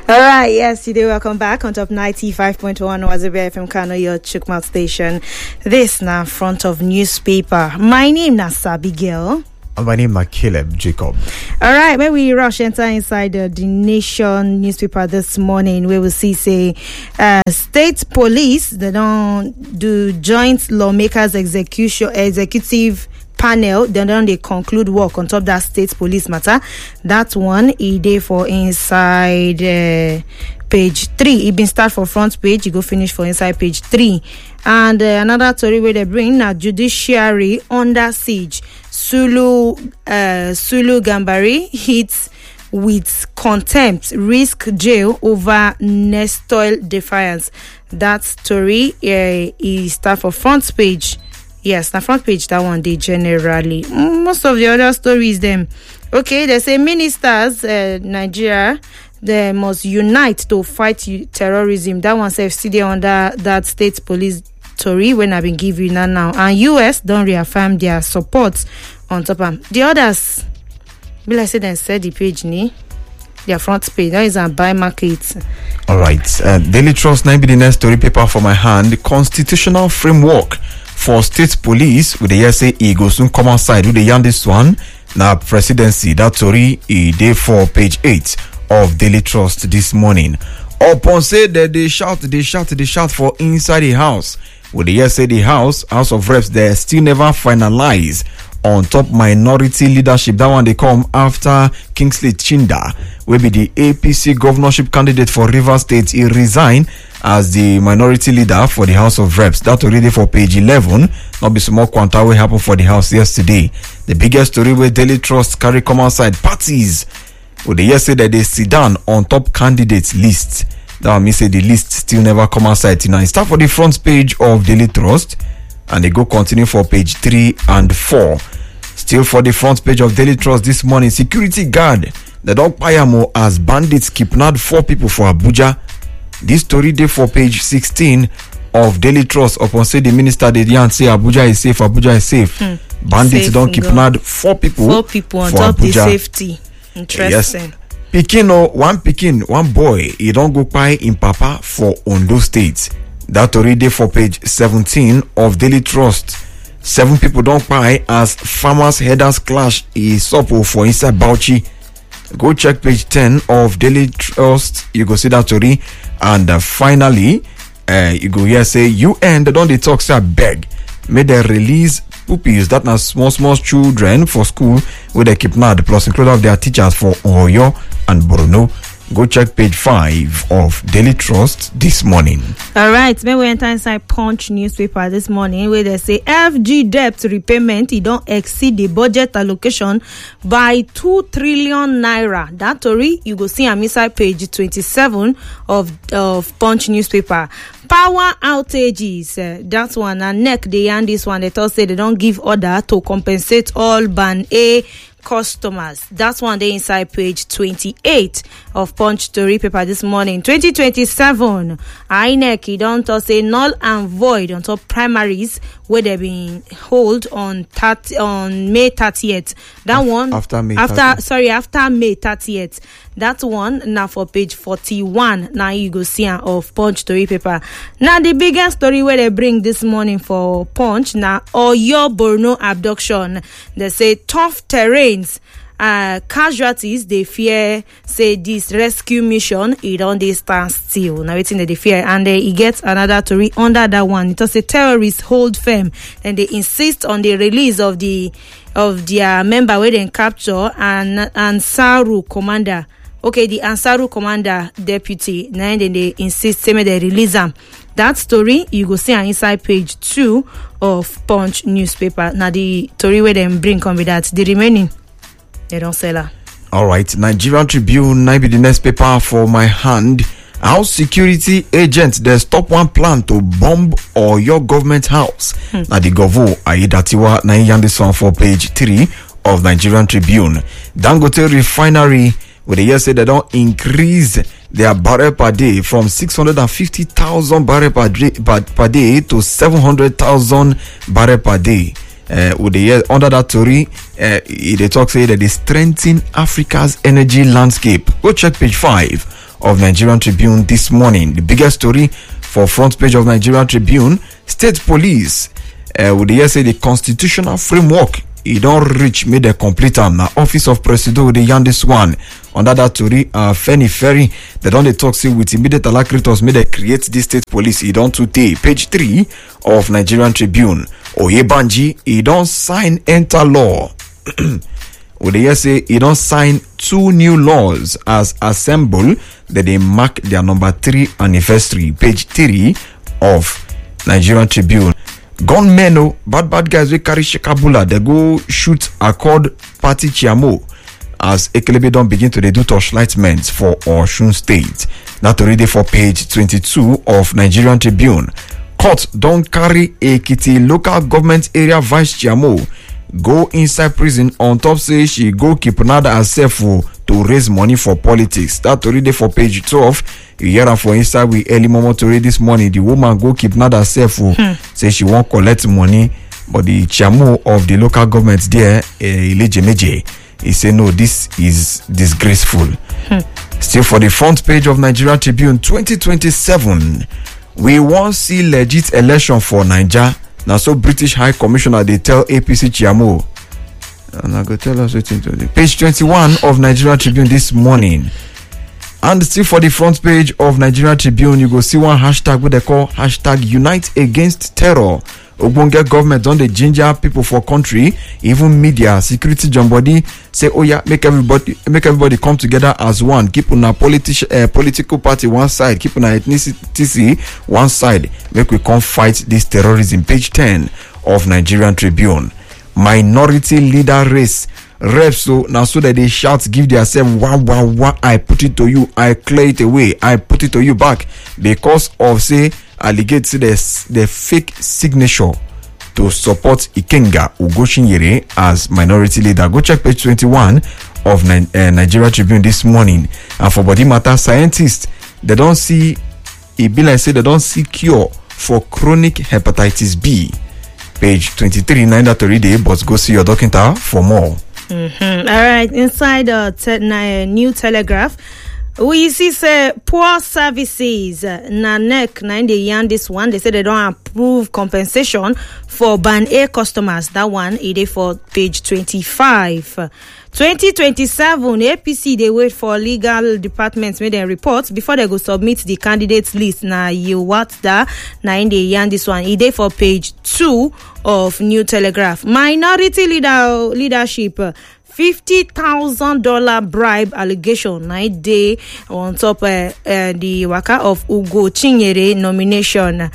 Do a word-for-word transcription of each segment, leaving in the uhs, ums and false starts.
All right, yes, today welcome back on top ninety-five point one Wazobia F M Kano, your Chukmouth station. This now front of newspaper. My name is Sabi Girl. And my name is Caleb Jacob. All right, when we rush enter inside uh, the Nation newspaper this morning, we will see say uh, state police, they don't do joint lawmakers execution executive panel, then then they conclude work on top that state police matter. That one e dey for inside uh, page three. It been start for front page, you go finish for inside page three. And uh, another story where they bring now judiciary under siege. Sulu uh, Sulu Gambari hits with contempt, risk jail over Nestor defiance. That story uh, is start for front page. Yes, the front page, that one, they generally. Most of the other stories, them. Okay, they say ministers, uh, Nigeria, they must unite to fight terrorism. That one says still under that state police story when I've been giving that now. And U S don't reaffirm their support on top of them. The others, be like say they said the page, ni. Their front page, that is a buy market. All right, uh, Daily Trust, now be the next story paper for my hand. The constitutional framework for state police with the yes say e go soon come outside with the yarn this one now presidency. That story e day for page eight of Daily Trust this morning. Upon say that they shout, they shout, they shout for inside the house. With the yes say the house, House of Reps, they still never finalize on top minority leadership. That one they come after Kingsley Chinda, will be the A P C governorship candidate for Rivers State. He resigned as the minority leader for the House of Reps. That already for page eleven. Not be some more quanta will happen for the House yesterday. The biggest story where Daily Trust carry come outside parties. Well, they yes say that they sit down on top candidates list. That means say the list still never come outside tonight. Start for the front page of Daily Trust and they go continue for page three and four. Still for the front page of Daily Trust this morning, security guard the dog Payamo as bandits kidnapped four people for Abuja. This story day for page sixteen of Daily Trust. Upon say the minister did yarn say Abuja is safe, Abuja is safe. Hmm. Bandits safe don't kidnap four people. Four people on top Abuja. The safety. Interesting. Yes. Pikin or one Pikin, one boy, he don't go by in Papa for Ondo State. That already for page seventeen of Daily Trust. Seven people don't buy as farmers headers clash is supple for inside Bauchi. Go check page ten of Daily Trust. You go see that story. And uh, finally, uh, you go here say U N they don't they talk say beg. May they release puppies that are small small children for school where they keep mad plus include of their teachers for Oyo and Borno. Go check page five of Daily Trust this morning. All right, when we enter inside Punch newspaper this morning, where they say F G debt repayment, it don't exceed the budget allocation by two trillion naira. That story you go see on inside page twenty-seven of of Punch newspaper. Power outages, uh, that one and neck they and this one they thought say they don't give order to compensate all ban A customers. That's one day inside page twenty-eight of Punch story paper this morning. twenty twenty-seven I N E C don't say null and void on top primaries where they've been hold on thirty on May thirtieth. That Af- one after May after thirtieth. sorry after May thirtieth. That one now for page forty-one. Now you go see of Punch story paper. Now the biggest story where they bring this morning for Punch now Oyo Borno abduction. They say tough terrains. Uh, casualties they fear say this rescue mission it on they stand still now waiting that they fear and then he gets another story under that one. It was a terrorist hold firm and they insist on the release of the of their member where they capture and Ansaru commander. Okay, the Ansaru commander deputy now then they insist say they release them. That story you go see on inside page two of Punch newspaper. Now the story where they bring come with that the remaining they don't sell her. All right, Nigerian Tribune, now be the next paper for my hand. How security agents they stop one plan to bomb or your government house. Hmm. Now the Govo Aidatiwa na this one for page three of Nigerian Tribune. Dangote refinery where they say they don't increase their barrel per day from six hundred fifty thousand barrel per day, per day to seven hundred thousand barrel per day. Uh, with the year under that story, uh, they talk say that they strengthen Africa's energy landscape. Go check page five of Nigerian Tribune this morning. The biggest story for front page of Nigerian Tribune: State Police uh, would the say the constitutional framework e don't reach made a complete am. Now Office of Presido with the yarn this one. Under that story, uh, Fenny Ferry, they don't they talk say with immediate alacritors made they create this state police. E don't today. Page three of Nigerian Tribune. Oyebanji, he don't sign enter law. Would they say he don't sign two new laws as assemble that they mark their number three anniversary. Page three of Nigerian Tribune. Gunmen, oh, bad bad guys we carry Shekabula, they go shoot Accord Party Chiamo as Ekelebe don't begin to do torchlightments for Osun State. That already for page twenty-two of Nigerian Tribune. Court don't carry Ekiti local government area vice Chiamo go inside prison on top say she go keep another herself to raise money for politics. That already for page twelve. You hear her for inside with early moment to read this morning. The woman go keep another herself hmm. say she won't collect money, but the chairman of the local government there, Ilejemeje, he say no, this is disgraceful. Hmm. Still for the front page of Nigeria Tribune, twenty twenty-seven, we won't see legit election for Niger. Now so British High Commissioner they tell A P C chairman. And I go tell us waiting to the page twenty-one of Nigeria Tribune this morning. And still for the front page of Nigeria Tribune, you go see one hashtag what they call hashtag Unite Against Terror. Ogbonge government on the ginger people for country, even media, security jump body say, oh yeah, make everybody make everybody come together as one. Keep on a political uh, political party one side, keep on a ethnicity one side. Make we come fight this terrorism. Page ten of Nigerian Tribune. Minority leader race. Reps so now so that they shout, give themselves wah wah wah. I put it to you, I clear it away, I put it to you back because of say allegate the the fake signature to support Ikenga Ugoshinyere as minority leader. Go check page twenty-one of Ni- uh, Nigeria Tribune this morning. And for body matter, scientists they don't see it be like say they don't see cure for chronic hepatitis B. Page twenty-three, nine that already, but go see your doctor for more. Mm-hmm. All right, inside uh, te- na, New Telegraph, we see say poor services. Uh, na neck na in the yarn this one. They say they don't approve compensation for Ban A customers. That one it is for page twenty-five. twenty twenty-seven A P C they wait for legal departments make them report before they go submit the candidates list. Now you what that na in the yarn this one it is for page two of New Telegraph. Minority leader leadership. Fifty thousand dollar bribe allegation nine day on top uh, uh, the waka of Ugo Chinyere nomination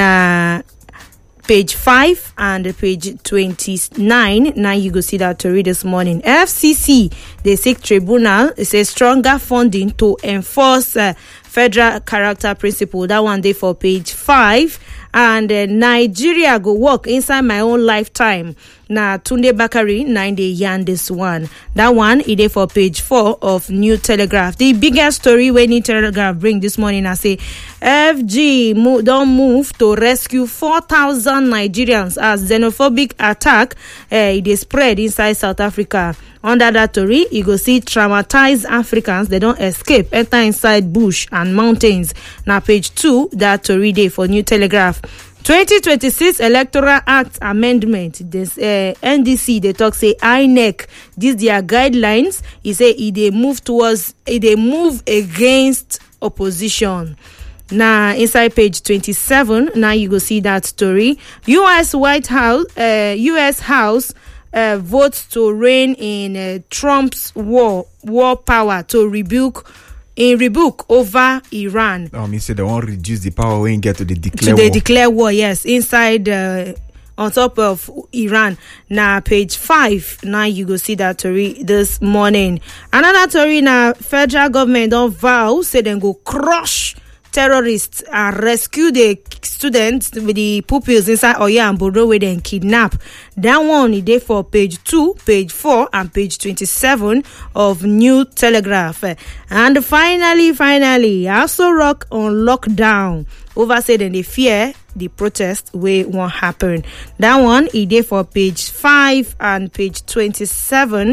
na page five and page twenty-nine. Now you go see that to read this morning. F C C they seek tribunal. It says stronger funding to enforce uh, federal character principle. That one day for page five. And uh, Nigeria go work inside my own lifetime. Na Tunde Bakari nine day yarn this one. That one it is for page four of New Telegraph. The biggest story when New Telegraph bring this morning, I say F G mo- don't move to rescue four thousand Nigerians as xenophobic attack uh, it is spread inside South Africa. Under that story, you go see traumatized Africans, they don't escape, enter inside bush and mountains. Now page two, that story day for New Telegraph. twenty twenty-six Electoral Act Amendment. This uh, N D C they talk say I N E C. These their guidelines. He say it they move towards it they move against opposition. Now inside page twenty-seven, now you go see that story. U S White House, uh, U S House uh, votes to rein in uh, Trump's war war power to rebuke. In rebuke over Iran. Um, he said they won't reduce the power when you get to the declare to war. the declare war, yes, inside uh, on top of Iran. Now page five. Now you go see that story this morning. Another story now. Federal government don't vow say they go crush terrorists and rescue the students with the pupils inside Oyo and Bodo where they kidnap. That one is there for page two, page four, and page twenty-seven of New Telegraph. And finally, finally, Aso Rock on lockdown. Over said and they fear the protest will won't happen. That one is there for page five and page twenty-seven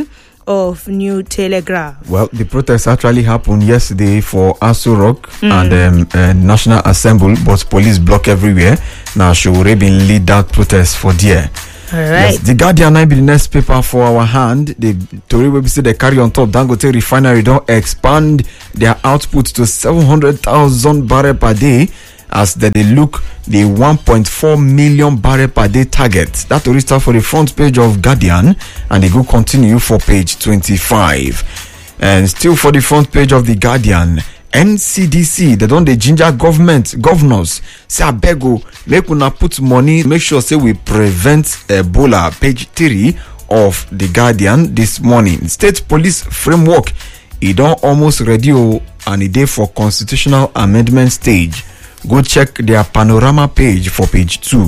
of New Telegraph. Well, the protest actually happened yesterday for Aso Rock mm. and um, uh, National Assembly, but police block everywhere. Now, Showore been lead that protest for there. All right. Yes, the Guardian might be the next paper for our hand. The Tory will be say they carry on top. Dangote Refinery don't expand their output to seven hundred thousand barrel per day as they, they look the one point four million barrel per day target. That Tory start for the front page of Guardian and they go continue for page twenty-five. And still for the front page of the Guardian, N C D C, they don't the ginger government, governors, say abego, make una put money, make sure say we prevent Ebola, page three of the Guardian this morning. State police framework, it don't almost ready and a day for constitutional amendment stage. Go check their panorama page for page two.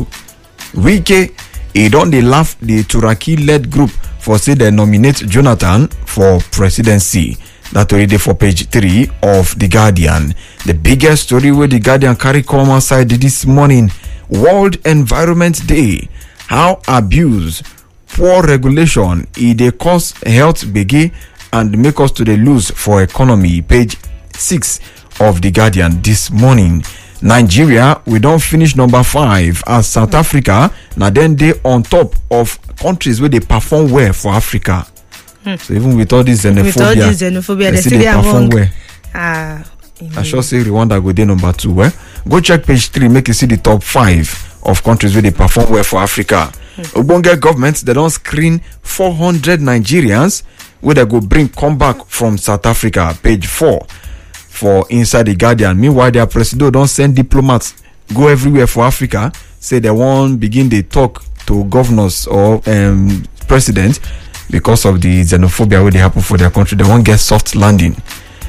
Wike, it don't they laugh the Turaki-led group for say they nominate Jonathan for presidency. That already for page three of the Guardian. The biggest story where the Guardian carry come outside this morning: World Environment Day. How abuse, poor regulation, it they cause health begin and make us to the lose for economy. Page six of the Guardian this morning. Nigeria, we don't finish number five as South Africa. Now then they on top of countries where they perform well for Africa. So even with all this xenophobia, with all this xenophobia, they still they perform well. Ah, I sure say Rwanda go there number two. Eh? Go check page three, make you see the top five of countries where they perform well for Africa. Hmm. Obonga governments, they don't screen four hundred Nigerians where they go bring come back from South Africa. Page four for inside the Guardian. Meanwhile, their president don't send diplomats go everywhere for Africa. Say they won't begin the talk to governors or um, president. Because of the xenophobia where they happen for their country, they won't get soft landing.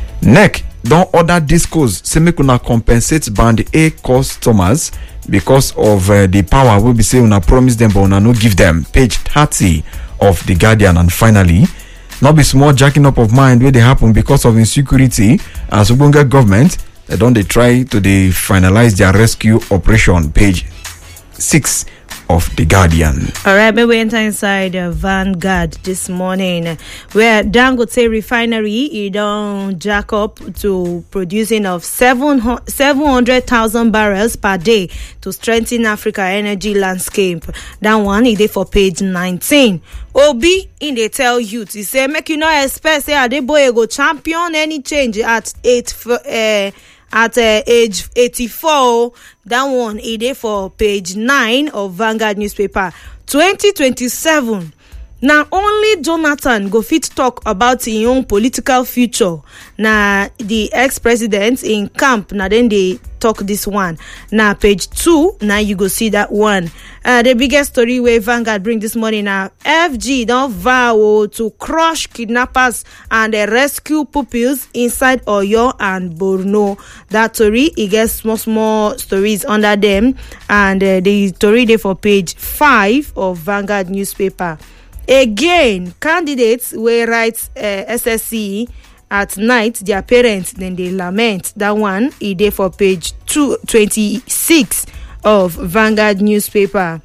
N E C don't order discos, say make una compensate band A customers because of uh, the power will be say una promise them but una no give them. Page thirty of the Guardian. And finally, not be small jacking up of mind where they happen because of insecurity as Ubunga government they don't they try to they finalize their rescue operation. Page six of the Guardian. All right, maybe we enter inside uh, Vanguard this morning, where Dangote Refinery it don't jack up to producing of seven hundred thousand barrels per day to strengthen Africa energy landscape. That one is there for page nineteen. Obi in they tell youth, he say make you not expect say Adeboye go champion any change at eight. Uh, At uh, age eighty-four, that one is there for page nine of Vanguard newspaper. twenty twenty-seven. Now only Jonathan go fit talk about his own political future. Now the ex-president in camp, now then they talk this one. Now page two, now you go see that one. Uh, the biggest story where Vanguard bring this morning now, F G don't vow to crush kidnappers and uh, rescue pupils inside Oyo and Borno. That story, it gets small small stories under them, and uh, the story there for page five of Vanguard newspaper. Again, candidates will write uh, S S C at night, their parents, then they lament. That one is there for page two twenty-six of Vanguard newspaper.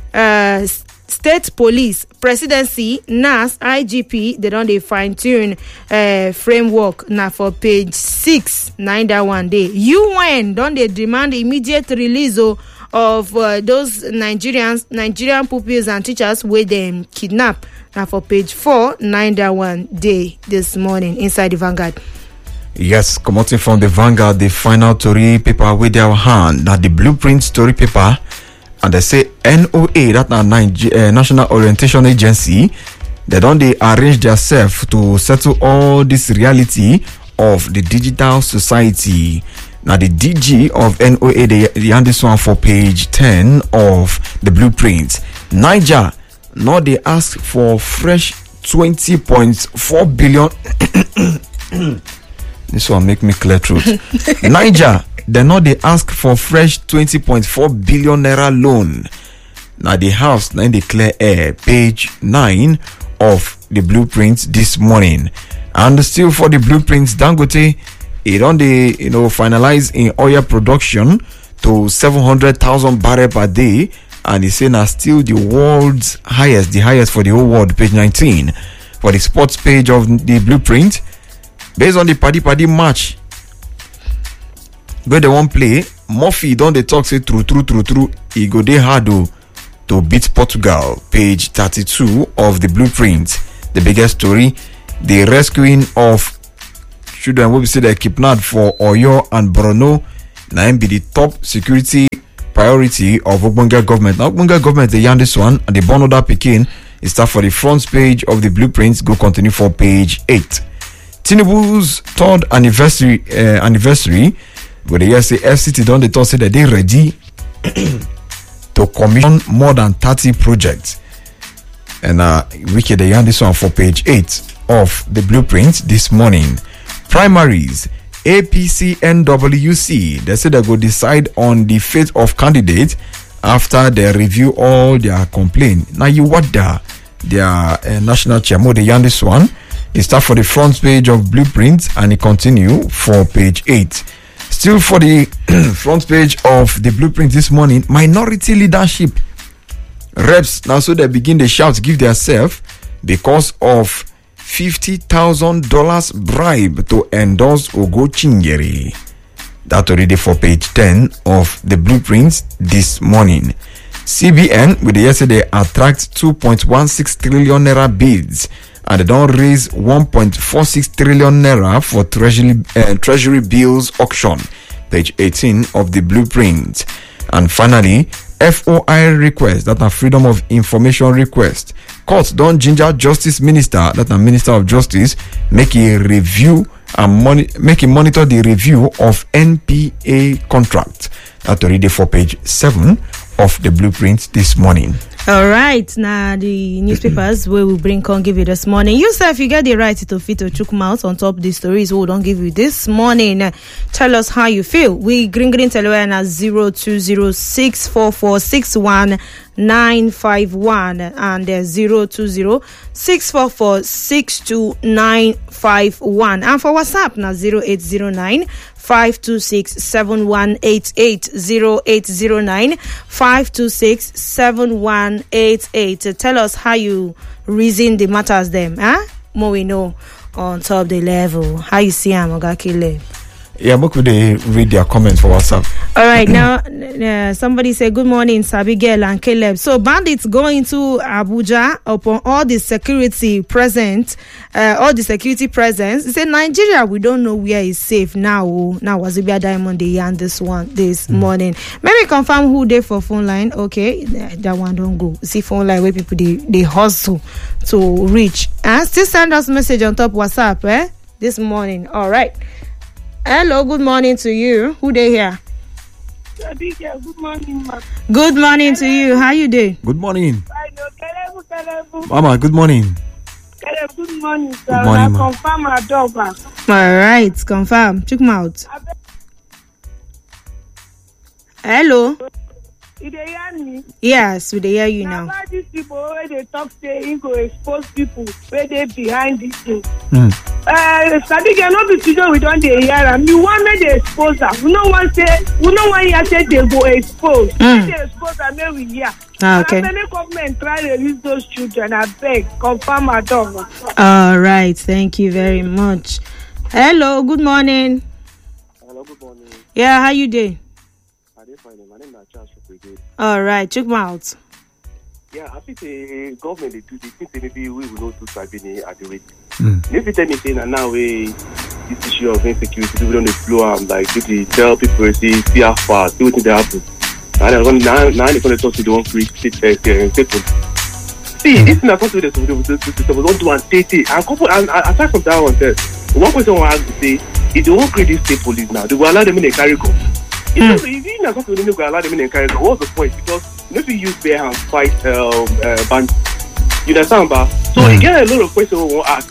Uh, State Police, Presidency, N A S, I G P, they don't they fine tune uh, framework now for page six, nine that one day. U N don't they demand immediate release of of uh, those Nigerians, Nigerian pupils and teachers where them kidnap. Now for page four, nine that one day this morning inside the Vanguard. Yes, coming from the Vanguard, the final story paper with their hand. Now the blueprint story paper, and they say N O A, that now Niger- uh, National Orientation Agency, they don't they arrange themselves to settle all this reality of the digital society. Now the D G of N O A, they, they hand this one for page ten of the blueprint. Niger, now they ask for fresh twenty point four billion. This one make me clear truth. Niger, they know they ask for fresh twenty point four billion naira loan. Now the house, now they clear air, page nine of the blueprint this morning. And still for the blueprints, Dangote, it on the you know finalize in oil production to seven hundred thousand barrel per day, and he say now still the world's highest, the highest for the whole world. Page nineteen. for the sports page of the Blueprint. Based on the paddy paddy match where they won't play, Murphy don't they talk say true true true true he go dey hard to beat Portugal. Page thirty-two of the Blueprint. The biggest story, the rescuing of children will be say they kidnapped for Oyo and Borno. Now be the top security priority of Ogbonge government. Now Ogbonge government they yarn this one, and the Borno that Pekin is start for the front page of the Blueprint. Go continue for page eight. Tinubu's third anniversary uh, anniversary where the year say F C T don't they talk say that they ready to commission more than thirty projects. And uh we can yarn this one for page eight of the Blueprint this morning. Primaries, A P C N W C, they say they go decide on the fate of candidates after they review all their complaints. Now you what the their uh, national chairman they yarn this one. It start for the front page of Blueprint and it continue for page eight. Still for the front page of the Blueprint this morning, minority leadership reps now so they begin the shout give themselves because of fifty thousand dollars bribe to endorse Ogo Chingeri. That already for page ten of the Blueprint this morning. C B N with the yesterday attract two point one six trillion naira bids and they don't raise one point four six trillion naira for treasury uh, treasury bills auction. Page eighteen of the Blueprint. And finally, F O I request, that a freedom of information request. Court don't ginger Justice Minister, that a Minister of Justice, make a review and moni- make a monitor the review of N P A contract. That already for page seven of the Blueprint this morning. All right, now the newspapers we will bring on give you this morning. You say if you get the right to fit to chook mouth on top of the stories we don't give you this morning. Uh, tell us how you feel. We green green tell at zero two zero six four four six one nine five one and uh, zero two zero six four four six two nine five one, and for WhatsApp now zero eight zero nine five two six seven one eight eight zero eight zero nine five two six seven one eight eight. Tell us how you reason the matters them, huh? More we know on top of the level. How you see am Ogakile? Yeah, but could they read their comments for WhatsApp? All right, now uh, somebody say good morning, Sabigel and Caleb. So bandits going to Abuja upon all the security present, uh, all the security presence. They say Nigeria, we don't know where is safe now. Now Wazobia Diamond they yarn this one this mm. morning. Maybe confirm who they for phone line. Okay, that one don't go. See phone line where people they, they hustle to reach. And still send us message on top WhatsApp, eh? This morning. All right. Hello, good morning to you. Who they here? Good morning, ma. Good morning to you. How you doing? Good morning. I know. Kelebu, Kelebu. Mama, good morning. Kelebu, good morning, sir. Good morning, I ma. confirm my dog, ma. All right, confirm. Check me out. Hello. Did they hear me? Yes, we dey hear you now. Now, these people where they talk say he go expose people where they behind this thing. Mm. Uh, Sadiq, no be today we don't dey hear am. You want me to expose her? We no want say, we no want hear say they go expose. Mm. They expose her, may we hear. Ah, okay. Any government try to release those children, I beg, confirm my dog. Ma. All right, thank you very much. Hello, good morning. Hello, good morning. Yeah, how you doing? I did fine. My name is Charles Brigade. All right, check me out. Yeah, I think the government they do they think maybe we will not do Sabini at the rate. Mm. If you tell me saying that now we this issue of insecurity, people don't flow am like if they tell people see see how far, see what they happen. And they're going now now they're going to talk to the one free state people. See, mm. this is not something they don't do and take it. And couple and aside from that one, there, one question I have to say is they won't create this state police now. They will allow them in a carry go. Mm. If you not something they will allow them in a carry go, what's the point? Because if you use bare hands fight um uh, bandits. You understand, ba? So mm. you get a lot of questions we won't ask.